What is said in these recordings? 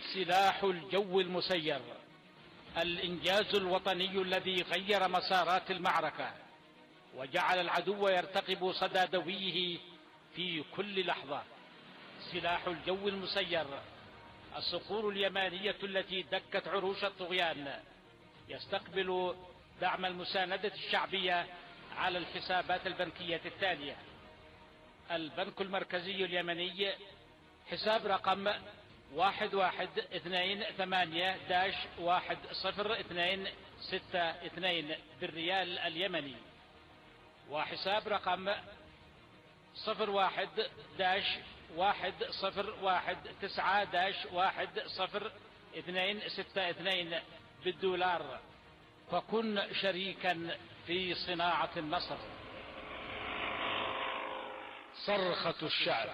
سلاح الجو المسير، الإنجاز الوطني الذي غير مسارات المعركة وجعل العدو يرتقب صدى دويه في كل لحظة. سلاح الجو المسير، الصقور اليمانية التي دكت عروش الطغيان، يستقبل دعم المساندة الشعبية على الحسابات البنكية التالية: البنك المركزي اليمني، حساب رقم 1128-106262 بالريال اليمني، وحساب رقم 01-101-9-1062 بالدولار. فكن شريكا في صناعة النصر. صرخة الشعب.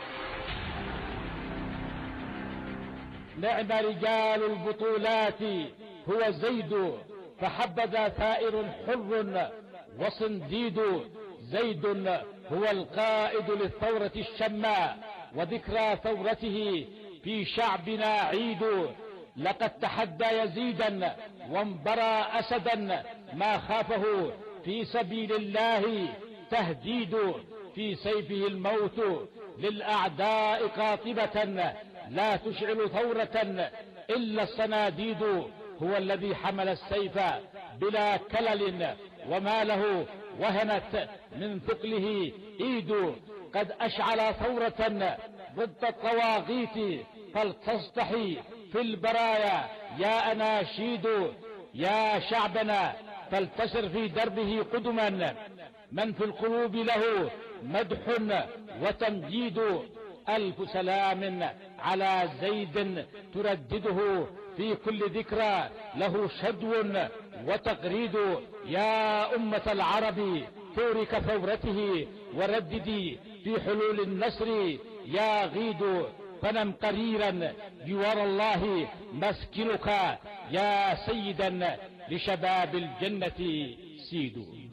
نعم رجال البطولات هو زيد، فحبذا ثائر حر وصنديد. زيد هو القائد للثورة الشماء، وذكرى ثورته في شعبنا عيد. لقد تحدى يزيدا وانبرى أسدا، ما خافه في سبيل الله تهديد. في سيفه الموت للأعداء قاطبة، لا تشعل ثورة إلا الصناديد. هو الذي حمل السيف بلا كلل، وما له وهنت من ثقله إيد. قد أشعل ثورة ضد الطواغيت، فلتصطحي في البرايا يا أناشيد. يا شعبنا فلتسر في دربه قدما، من في القلوب له مدح وتمجيد. ألف سلام على زيد تردده في كل ذكرى، له شدو وتغريد. يا أمة العرب تورك ثورته ورددي في حلول النصر يا غيد. فنم قريرا جوار الله مسكنك يا سيدا، لشباب الجنة سيد.